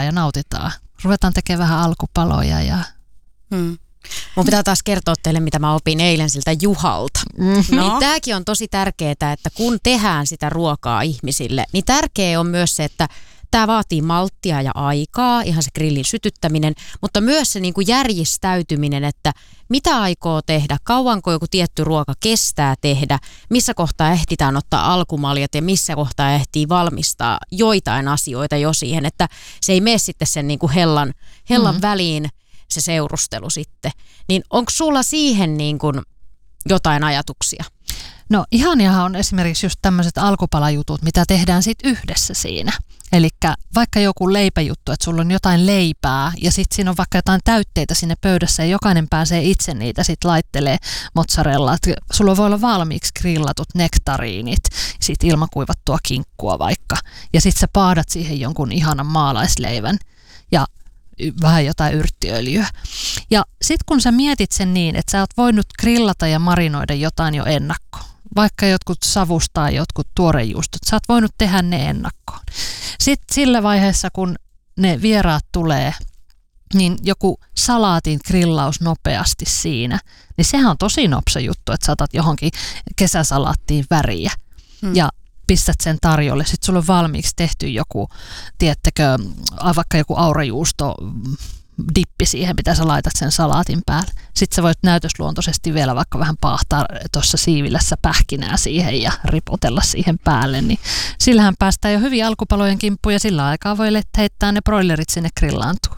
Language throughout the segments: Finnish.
ja nautitaan. Ruvetaan tekemään vähän alkupaloja ja... Mun pitää taas kertoa teille, mitä mä opin eilen siltä Juhalta. No. Niin tääkin on tosi tärkeää, että kun tehdään sitä ruokaa ihmisille, niin tärkeää on myös se, että tämä vaatii malttia ja aikaa, ihan se grillin sytyttäminen, mutta myös se niin kuin järjistäytyminen, että mitä aikoo tehdä, kauanko joku tietty ruoka kestää tehdä, missä kohtaa ehditään ottaa alkumaljat ja missä kohtaa ehtii valmistaa joitain asioita jo siihen, että se ei mene sitten sen niin kuin hellan väliin se seurustelu sitten. Niin onko sulla siihen niin kuin jotain ajatuksia? No ihaniahan on esimerkiksi just tämmöiset alkupalajutut, mitä tehdään sitten yhdessä siinä. Eli vaikka joku leipäjuttu, että sulla on jotain leipää ja sitten siinä on vaikka jotain täytteitä sinne pöydässä ja jokainen pääsee itse niitä sitten laittelee mozzarellaa. Sulla voi olla valmiiksi grillatut nektariinit, sitten ilmakuivattua kinkkua vaikka. Ja sitten sä paadat siihen jonkun ihanan maalaisleivän ja vähän jotain yrttiöljyä. Ja sitten kun sä mietit sen niin, että sä oot voinut grillata ja marinoida jotain jo ennakkoon, vaikka jotkut savus tai jotkut tuorejuustot, sä oot voinut tehdä ne ennakkoon. Sitten sillä vaiheessa, kun ne vieraat tulee, niin joku salaatin grillaus nopeasti siinä, niin sehän on tosi nopsa juttu, että saatat johonkin kesäsalaattiin väriä ja pistät sen tarjolle. Sitten sulla on valmiiksi tehty joku, tiedättekö, vaikka joku aurajuusto dippi siihen, mitä sä laitat sen salaatin päälle. Sitten sä voit näytösluontoisesti vielä vaikka vähän paahtaa tuossa siivilässä pähkinää siihen ja ripotella siihen päälle. Niin sillähän päästään jo hyvin alkupalojen kimppuun ja sillä aikaa voi heittää ne broilerit sinne grillaantuun.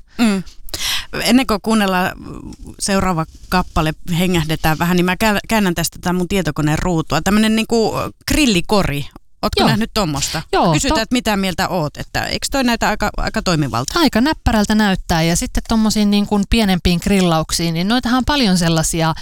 Ennen kuin kuunnellaan seuraava kappale, hengähdetään vähän, niin mä käännän tästä mun tietokoneen ruutua. Tämmöinen niinku grillikori. Ootko nähnyt tuommoista? Kysytään, että mitä mieltä oot, että eikö toi näytä aika toimivalta? Aika näppärältä näyttää ja sitten tuommoisiin niin kuin pienempiin grillauksiin, niin noitahan on paljon sellaisia,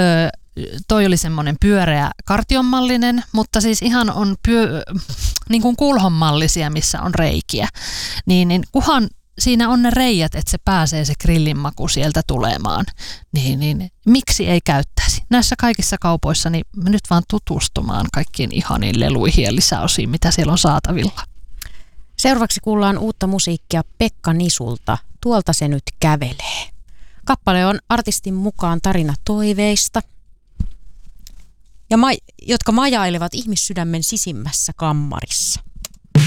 toi oli semmoinen pyöreä kartionmallinen, mutta siis ihan on niin kuin kulhonmallisia, missä on reikiä. Niin kuhan siinä on ne reijät, että se pääsee se grillin maku sieltä tulemaan, niin miksi ei käyttäisi? Näissä kaikissa kaupoissa niin nyt vaan tutustumaan kaikkiin ihaniin leluihin ja lisäosiin, mitä siellä on saatavilla. Seuraavaksi kuullaan uutta musiikkia Pekka Nisulta. Tuolta se nyt kävelee. Kappale on artistin mukaan tarina toiveista, jotka majailevat ihmissydämen sisimmässä kammarissa.